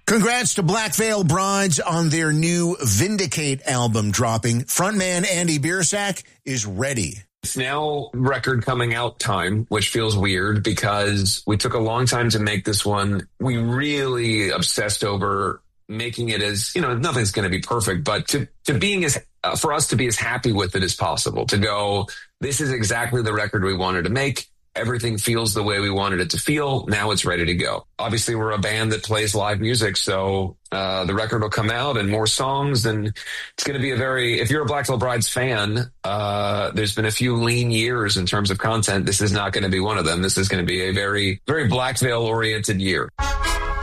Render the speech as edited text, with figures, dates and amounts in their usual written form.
Congrats to Black Veil Brides on their new Vindicate album dropping. Frontman Andy Biersack is ready. It's now record coming out time, which feels weird because we took a long time to make this one. We really obsessed over making it as, nothing's going to be perfect, but to being as, for us to be as happy with it as possible, to go, this is exactly the record we wanted to make. Everything feels the way we wanted it to feel. Now it's ready to go. Obviously, we're a band that plays live music, so the record will come out and more songs, and it's going to be if you're a Black Veil Brides fan, there's been a few lean years in terms of content. This is not going to be one of them. This is going to be a very, very Black Veil-oriented year.